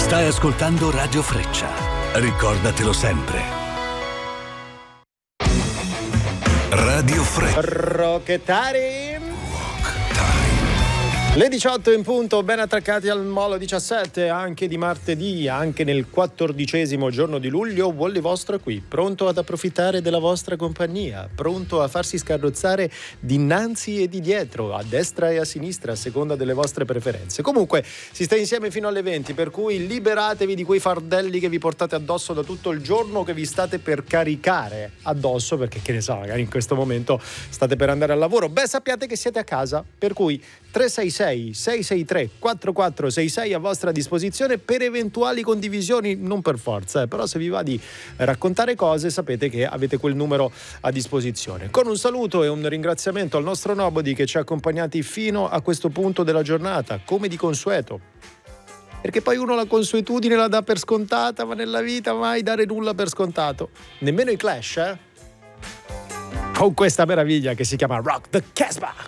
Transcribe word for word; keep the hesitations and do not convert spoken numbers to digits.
Stai ascoltando Radio Freccia. Ricordatelo sempre. Radio Freccia. Rockettari. Le diciotto in punto, ben attaccati al Molo diciassette, anche di martedì, anche nel quattordicesimo giorno di luglio. Wally vostro è qui, pronto ad approfittare della vostra compagnia, pronto a farsi scarrozzare dinanzi e di dietro, a destra e a sinistra, a seconda delle vostre preferenze. Comunque si sta insieme fino alle venti, per cui liberatevi di quei fardelli che vi portate addosso da tutto il giorno, che vi state per caricare addosso, perché che ne so, magari in questo momento state per andare al lavoro. Beh, sappiate che siete a casa, per cui tre sei sei sei sei tre quattro quattro sei sei a vostra disposizione per eventuali condivisioni, non per forza, eh, però se vi va di raccontare cose sapete che avete quel numero a disposizione. Con un saluto e un ringraziamento al nostro Nobody che ci ha accompagnati fino a questo punto della giornata, come di consueto. Perché poi uno la consuetudine la dà per scontata, ma nella vita mai dare nulla per scontato. Nemmeno i Clash, eh? Con questa meraviglia che si chiama Rock the Casbah.